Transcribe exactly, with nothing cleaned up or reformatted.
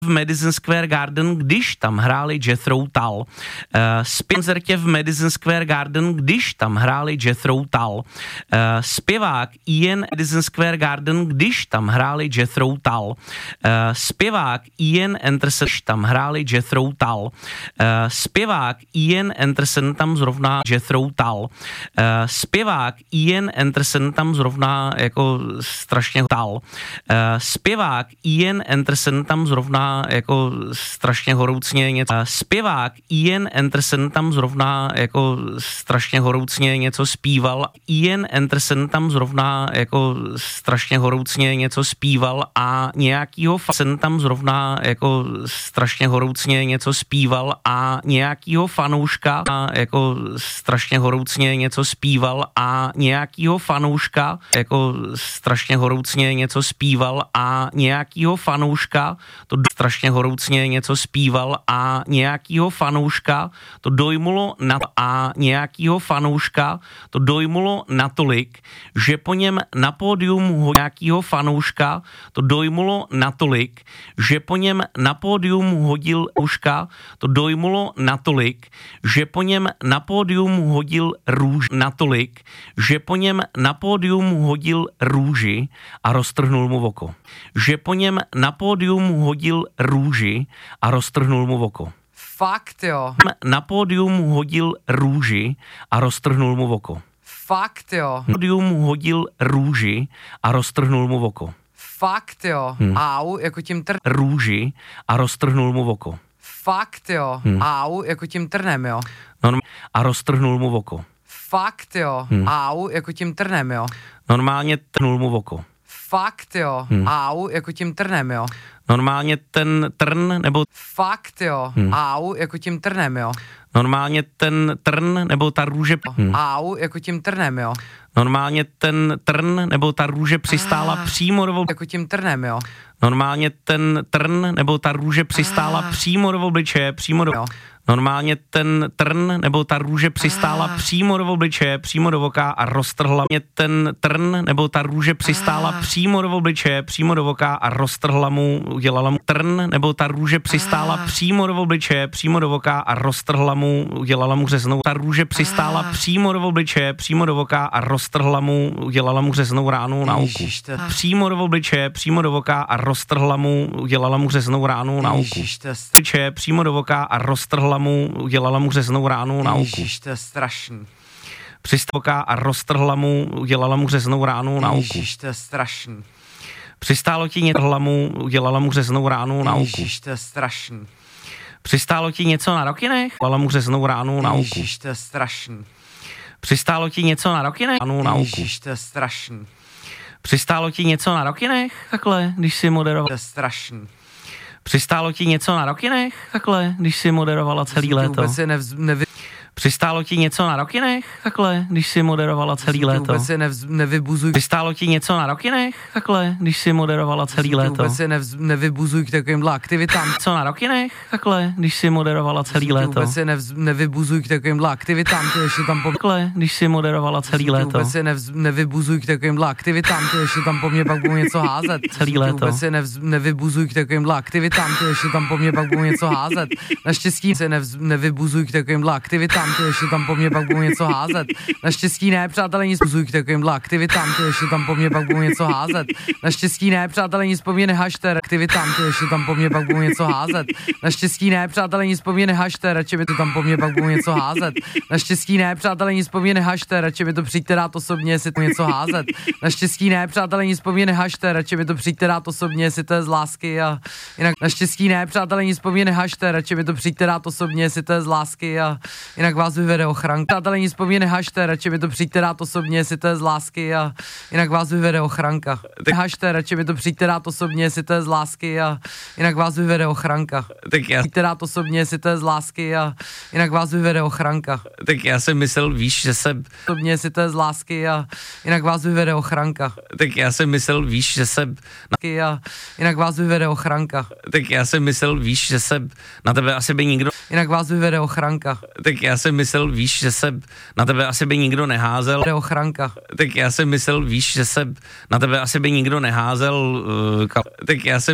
v Madison Square Garden, když tam hráli Jethro Tull. Uh, zpěv koncertě v Madison Square Garden, když tam hráli Jethro Tull. Uh, zpěvák Ian Madison Square Garden, když tam hráli Jethro Tull. Uh, zpěvák Ian Anderson, když tam hráli Jethro Tull. Uh, zpěvák Ian Anderson tam zrovna Jethro Tull. Uh, zpěvák Ian Anderson tam zrovna jako strašně Tull. Uh, zpěvák Ian Anderson tam zrovna jako strašně horoucně něco. Zpěvák Ian Anderson tam zrovna jako strašně horoucně něco zpíval. Ian Anderson tam zrovna jako strašně horoucně něco zpíval a nějakýho fan tam zrovna jako strašně horoucně něco zpíval a nějakýho fanouška jako strašně horoucně něco zpíval a nějakýho fanouška jako strašně horoucně něco zpíval a nějakýho fanouška to strašně horoucně něco zpíval a nějakýho fanouška to dojmulo na a nějakýho fanouška to dojmulo natolik, že po něm na pódium ho nějakýho fanouška to dojmulo natolik, že po něm na pódium hodil uška, to dojmulo natolik, že po něm na pódium hodil růž natolik, že po něm na pódium hodil růži a roztrhnul mu oko. Že po něm na pódium hodil růži a roztrhnul mu oko. Fakt, jo. Na pódium hodil růži a roztrhnul mu oko. Fakt, jo. Na pódium hodil růži a roztrhnul mu oko. Fakt, jo. Hmm. Au, jako tím trnem. Růži a roztrhnul mu oko. Fakt, jo. Hmm. Au, jako tím trnem, jo. Norm- a roztrhnul mu oko. Fakt, jo. Hmm. Au, jako tím trnem, jo. Normálně trhnul mu oko. Fakt, jo. Hmm. Au, jako tím trnem, jo. Normálně ten trn nebo... Fakt, jo. Hmm. Au, jako tím trnem, jo. Normálně ten trn nebo ta růže... Hmm. Au, jako tím trnem, jo. Normálně ten trn nebo ta růže přistála ah, přímo do... Jako tím trnem, jo. Normálně ten trn nebo ta růže přistála ah. přímo do obličeje, přímo do... Jo. Normálně ten trn nebo ta růže přistála ah. přímo do obličeje, přímo do oka a roztrhla mě ten trn nebo ta růže přistála ah. přímo do obličeje, přímo do oka a roztrhla mu, udělala mu trn nebo ta růže přistála ah. přímo do obličeje, přímo do oka a roztrhla mu, udělala mu řeznou. Ta růže přistála ah. přímo do obličeje, přímo do oka a roztrhla mu, udělala mu řeznou ránu na oku. Přímo do obličeje, přímo do oka a roztrhla mu, udělala mu řeznou ránu na oku. Obličeje, přímo do oka a roztrhla mu, udělala mu řeznou ránu na oku. Ježiš, to je strašný. Přistála a roztrhla mu, udělala mu řeznou ránu na oku. Ježiš, to je strašný. Přistálo ti něco, mu, udělala mu řeznou ránu na oku. Ježiš, to je strašný. Přistálo ti něco na rokinech? Udělala mu řeznou ránu na oku. Ježiš, to je strašný. Přistálo ti něco na rokinech? Ránu na oku. Ježiš, to je strašný. Přistálo ti něco na rokinech? Takhle, když si moderoval. To je strašný. Přistálo ti něco na rokinech? Takhle, když si moderovala celý léto. Nevz, nevy... Přistálo ti něco na rokinech? Takhle, když si moderovala celý léto. Vůbec se nevz, nevybuzuj. Přistálo ti něco na rokinech? Takhle, když si moderovala celý léto. Vůbec se nevz, nevybuzuj k takovýmhle aktivitám. Co na rokinech? Takhle, když si moderovala celý léto. Vůbec se nevz, nevybuzuj k takovýmhle aktivitám, to ještě tam po... Takhle, když si moderovala celý léto. Vůbec se nevz, nevybuzuj k takovýmhle aktivitám, to ještě tam po mně pak budu něco házet. Celý léto. Vůbec se nevz, nevybuzuj k takovýmhle aktivitám, to ještě tam po mně pak budu něco házet. Naštěstí se nevz, nevybuzuj k takovýmhle aktivitám, to ještě tam po mně pak budu něco házet. Naštěstí ne, přátelé, nic buzuj k takovýmhle aktivitám, to ještě tam po mně pak budu něco házet. Naštěstí ne, přátelé, nic po mně nehažte aktivitám, to ještě tam po mně pak budu něco házet. Naštěstí ne, přátelé, nic po mně nehažte, radši mi to tam po mně pak budu něco házet. Naštěstí ne, přátelé, nic po mně nehažte, radši mi to přijďte dát osobně, jestli to něco házet. Naštěstí ne, přátelé, nic po mně nehažte, radši mi to přijďte dát osobně, jestli to je z lásky a jinak naštěstí ne, přátelé, nic po mně nehažte, radši mi to přijďte dát osobně, jestli to je z lásky a jinak vás vyvede ochranka. Přátelé, nic po mně nehažte, radši mi to přijďte dát osobně, jestli to je z lásky a jinak vás vyvede ochranka. Nehažte, radši mi to přijďte dát osobně, jestli to je z lásky a jinak vás vyvede ochranka. Tak já... Přijďte dát osobně, jestli to je z lásky a jinak vás vyvede ochranka. Tak já jsem myslel, víš, že jsem... Osobně, jestli to je z lásky a jinak vás vyvede ochranka. Tak já jsem myslel, víš, že jsem... A jinak vás vyvede ochranka. Tak já jsem myslel, víš, že jsem... Na tebe asi by nikdo... Jinak vás vyvede ochranka. Tak já jsem myslel, víš, že jsem... Na tebe asi by nikdo neházel... Vyvede ochranka. Tak já jsem myslel, víš, že jsem... Na tebe asi by nikdo neházel... Uh, kal... Tak já jsem